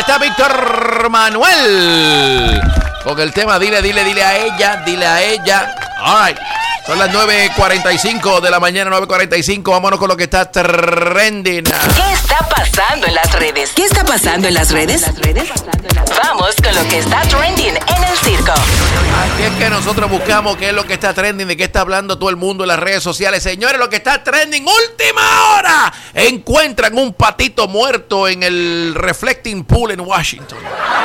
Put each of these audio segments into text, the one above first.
está Víctor Manuel con el tema dile a ella. All right. Son las 9:45 de la mañana, 9:45. Vámonos con lo que está trending. ¿Qué está pasando en las redes? Vamos con lo que está trending en el circo. Así es que nosotros buscamos qué es lo que está trending, de qué está hablando todo el mundo en las redes sociales. Señores, lo que está trending, última hora. Encuentran un patito muerto en el Reflecting Pool en Washington.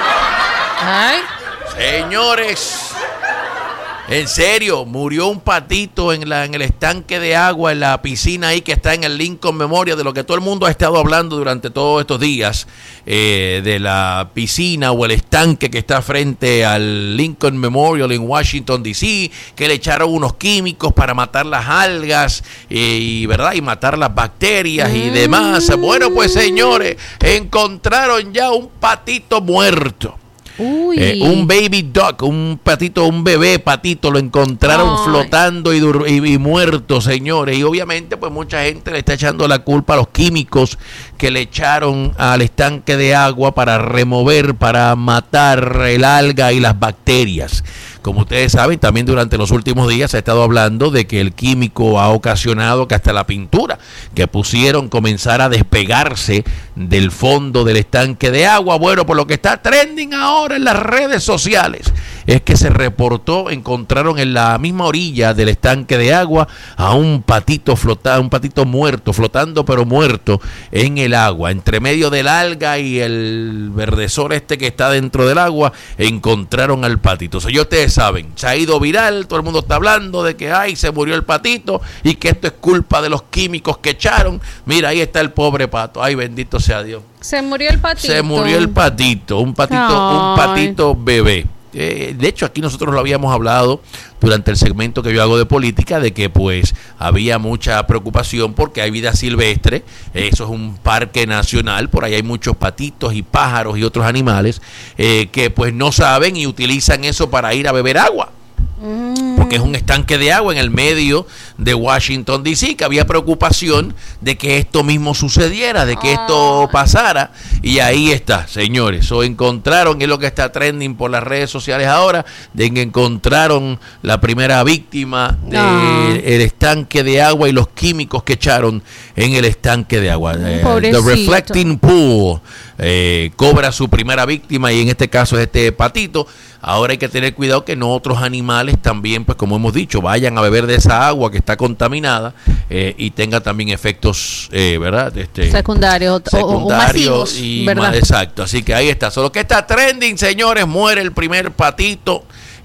Ay. Señores, en serio, murió un patito en el estanque de agua, en la piscina ahí que está en el Lincoln Memorial, de lo que todo el mundo ha estado hablando durante todos estos días, de la piscina o el estanque que está frente al Lincoln Memorial en Washington, D.C., que le echaron unos químicos para matar las algas y matar las bacterias y demás. Bueno, pues señores, encontraron ya un patito muerto. Un baby duck, un bebé patito, lo encontraron flotando y muerto, señores. Y obviamente pues mucha gente le está echando la culpa a los químicos que le echaron al estanque de agua para matar el alga y las bacterias. Como ustedes saben, también durante los últimos días se ha estado hablando de que el químico ha ocasionado que hasta la pintura que pusieron comenzara a despegarse del fondo del estanque de agua. Bueno, por lo que está trending ahora en las redes sociales es que se reportó, encontraron en la misma orilla del estanque de agua a un patito muerto, flotando pero muerto en el agua. Entre medio del alga y el verdezor que está dentro del agua, encontraron al patito. Señor, ustedes saben, se ha ido viral, todo el mundo está hablando de que se murió el patito y que esto es culpa de los químicos que echaron. Mira, ahí está el pobre pato. Ay, bendito sea Dios. Se murió el patito. Un patito bebé. De hecho, aquí nosotros lo habíamos hablado durante el segmento que yo hago de política, de que pues había mucha preocupación porque hay vida silvestre. Eso es un parque nacional, por ahí hay muchos patitos y pájaros y otros animales que pues no saben y utilizan eso para ir a beber agua. Porque es un estanque de agua en el medio de Washington, D.C., que había preocupación de que esto mismo sucediera, de que esto pasara, y ahí está, señores. Encontraron, es lo que está trending por las redes sociales ahora, de que encontraron la primera víctima del estanque de agua y los químicos que echaron en el estanque de agua. The Reflecting Pool cobra su primera víctima, y en este caso es este patito. Ahora hay que tener cuidado que no otros animales también, pues como hemos dicho, vayan a beber de esa agua que está contaminada y tenga también efectos, ¿verdad? Secundarios o masivos, y ¿verdad? Exacto, así que ahí está. Solo que está trending, señores, muere el primer patito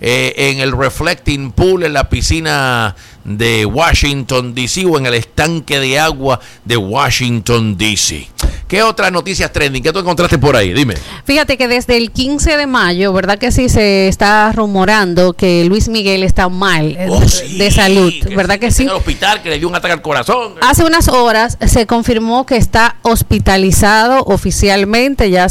en el Reflecting Pool, en la piscina de Washington, D.C., o en el estanque de agua de Washington, D.C. ¿Qué otras noticias trending? ¿Qué tú encontraste por ahí? Dime. Fíjate que desde el 15 de mayo, ¿verdad que sí? Se está rumorando que Luis Miguel está mal de salud, ¿verdad que sí? En el hospital, que le dio un ataque al corazón. Hace unas horas se confirmó que está hospitalizado oficialmente. Ya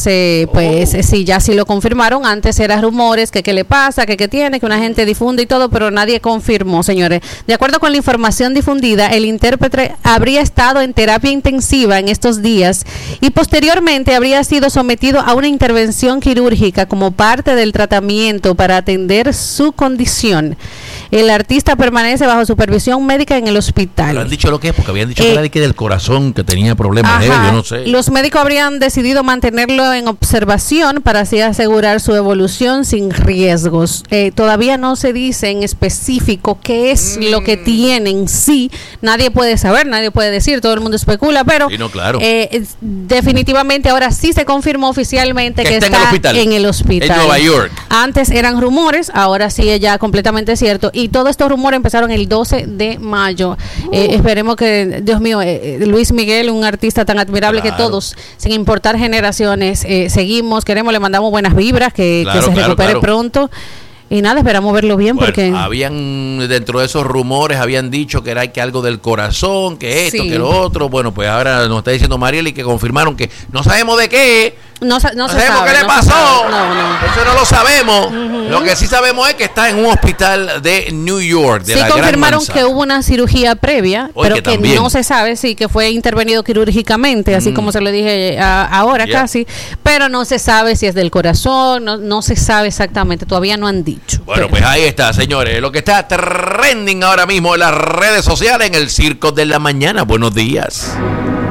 ya sí lo confirmaron. Antes eran rumores que qué le pasa, que qué tiene, que una gente difunde y todo, pero nadie confirmó, señores. De acuerdo con la información difundida, el intérprete habría estado en terapia intensiva en estos días y posteriormente habría sido sometido a una intervención quirúrgica como parte del tratamiento para atender su condición. El artista permanece bajo supervisión médica en el hospital. ¿Pero han dicho lo que es? Porque habían dicho que era de que del corazón, que tenía problemas, yo no sé. Los médicos habrían decidido mantenerlo en observación para así asegurar su evolución sin riesgos. Todavía no se dice en específico qué es lo que tienen. Sí, nadie puede saber, nadie puede decir, todo el mundo especula, pero sí, no, claro. Definitivamente ahora sí se confirmó oficialmente que está en el hospital. En Nueva York. Antes eran rumores, ahora sí es ya completamente cierto. Y todos estos rumores empezaron el 12 de mayo. Esperemos que, Dios mío, Luis Miguel, un artista tan admirable, que todos, sin importar generaciones, seguimos, queremos, le mandamos buenas vibras, que se recupere pronto. Y nada, esperamos verlo bien, porque habían, dentro de esos rumores, habían dicho que era que algo del corazón, que esto, que lo otro. Bueno, pues ahora nos está diciendo Marieli que confirmaron que no sabemos de qué, No sabemos sabe, qué le no pasó. se sabe. No. Eso no lo sabemos. Lo que sí sabemos es que está en un hospital de New York. De sí la confirmaron Gran Manzana. que hubo una cirugía previa, Oye, pero que también. no se sabe, sí, que fue intervenido quirúrgicamente, así como se lo dije ahora casi, pero no se sabe si es del corazón, no se sabe exactamente, todavía no han dicho. Bueno, pues ahí está, señores. Lo que está trending ahora mismo en las redes sociales en el Circo de la Mañana. Buenos días.